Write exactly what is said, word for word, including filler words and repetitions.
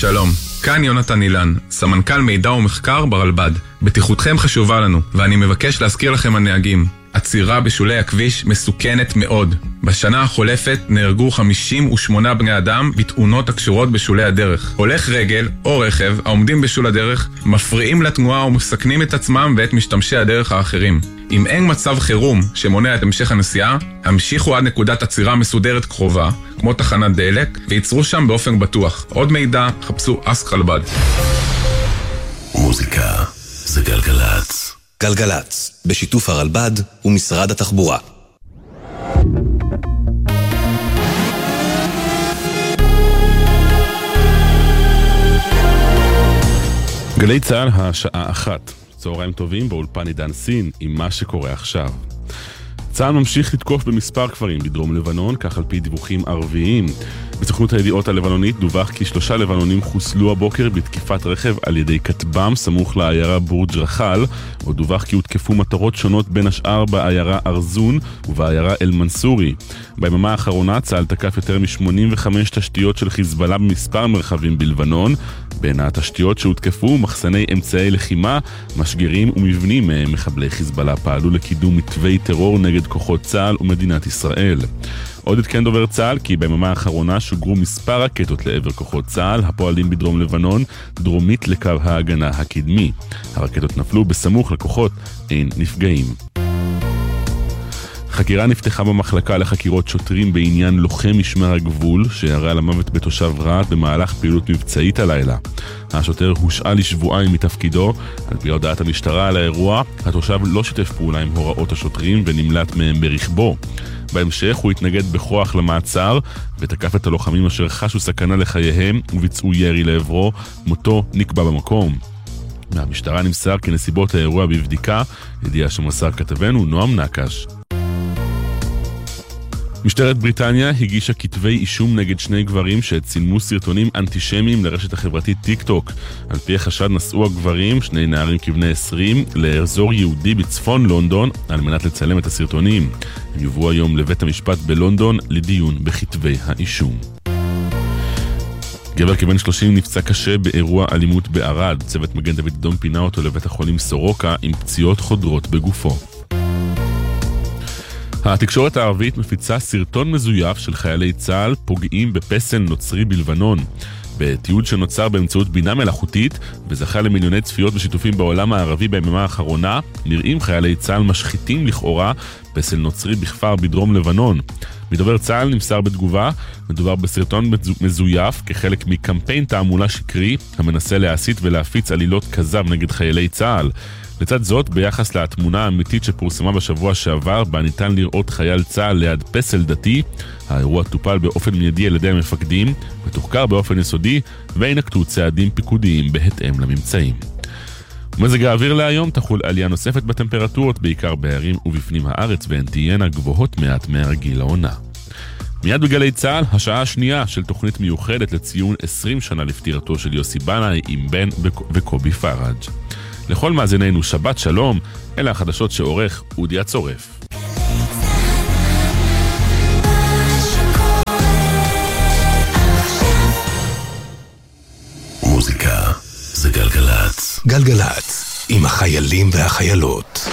שלום, כאן יונתן אילן, סמנכ"ל מידע ומחקר ברלב"ד. בטיחותכם חשובה לנו, ואני מבקש להזכיר לכם הנהגים. עצירה בשולי הכביש מסוכנת מאוד. בשנה החולפת נהרגו חמישים ושמונה בני אדם בתאונות הקשורות בשולי הדרך. הולך רגל או רכב העומדים בשול הדרך מפריעים לתנועה ומסכנים את עצמם ואת משתמשי הדרך האחרים. אם אין מצב חירום שמונע את המשך הנסיעה, המשיכו עד נקודת עצירה מסודרת קרובה, כמו תחנת דלק, ויצרו שם באופן בטוח. עוד מידע, חפשו אסק רלב"ד. מוזיקה זה גלגלץ. גלגלץ, בשיתוף הרלב"ד ומשרד התחבורה. גלי צהל, השעה אחת. צהריים טובים באולפן עידן סין עם מה שקורה עכשיו. צהל ממשיך לתקוף במספר כפרים בדרום לבנון, כך על פי דיווחים ערביים. בסוכנות הידיעות הלבנונית דווח כי שלושה לבנונים חוסלו הבוקר בתקיפת רכב על ידי כטב"ם סמוך לעיירה בורג' רחל, ודווח כי הותקפו מטרות שונות בין השאר בעיירה ארזון ובעיירה אל מנסורי. ביממה האחרונה צה"ל תקף יותר מ-שמונים וחמש תשתיות של חיזבאללה במספר מרחבים בלבנון. בין התשתיות שהותקפו מחסני אמצעי לחימה, משגרים ומבנים מחבלי חיזבאללה פעלו לקידום מתווי טרור נגד כוחות צה"ל ומדינת ישראל. עוד עדכן דובר צה"ל כי ביממה האחרונה שוגרו מספר רקטות לעבר כוחות צה"ל הפועלים בדרום לבנון, דרומית לקו ההגנה הקדמי. הרקטות נפלו בסמוך לכוחות, אין נפגעים. חקירה נפתחה במחלקה לחקירות שוטרים בעניין לוחם משמר הגבול שירה למוות בתושב רהט במהלך פעילות מבצעית הלילה. השוטר הושעה לשבועיים מתפקידו. על פי הודעת המשטרה על האירוע, התושב לא שיתף פעולה עם הוראות השוטרים ונמלט מהם ברכבו. בהמשך הוא התנגד בכוח למעצר ותקף את הלוחמים אשר חשו סכנה לחייהם וביצעו ירי לעברו. מותו נקבע במקום. מהמשטרה נמסר כי נסיבות האירוע בבדיקה, ידיעה שמסר כתבנו נועם נקש. משטרת בריטניה הגישה כתבי אישום נגד שני גברים שצילמו סרטונים אנטישמיים לרשת החברתית טיק טוק. על פי החשד נסעו הגברים, שני נערים כבני עשרים, לאזור יהודי בצפון לונדון על מנת לצלם את הסרטונים. הם יובאו היום לבית המשפט בלונדון לדיון בכתבי האישום. גבר כבן שלושים נפצע קשה באירוע אלימות בערד. צוות מגן דוד אדום פינה אותו לבית החולים סורוקה עם פציעות חודרות בגופו. התקשורת הערבית מפיצה סרטון מזויף של חיילי צה"ל פוגעים בפסל נוצרי בלבנון. בתיעוד שנוצר באמצעות בינה מלאכותית וזכה למיליוני צפיות ושיתופים בעולם הערבי ביממה האחרונה, נראים חיילי צה"ל משחיתים לכאורה פסל נוצרי בכפר בדרום לבנון. מדובר צה"ל נמסר בתגובה, מדובר בסרטון מזויף כחלק מקמפיין תעמולה שקרי המנסה להסית ולהפיץ עלילות כזב נגד חיילי צה"ל. לצד זאת, ביחס לתמונה האמיתית שפורסמה בשבוע שעבר, בה ניתן לראות חייל צה"ל ליד פסל דתי, האירוע טופל באופן מיידי על ידי המפקדים, ותוחקר באופן יסודי, והינקטו צעדים פיקודיים בהתאם לממצאים. מזג האוויר להיום תחול עלייה נוספת בטמפרטורות, בעיקר בערים ובפנים הארץ, והן תהיינה גבוהות מעט מהרגיל לעונה. מיד בגלי צה"ל, השעה השנייה של תוכנית מיוחדת לציון עשרים שנה לפטירתו של יוסי בנאי עם בן וקובי פראג'. לכל מאזיננו שבת שלום, אלה החדשות שעורך אודי הצורף. מוזיקה זה גלגלץ. גלגלץ, עם החיילים והחיילות.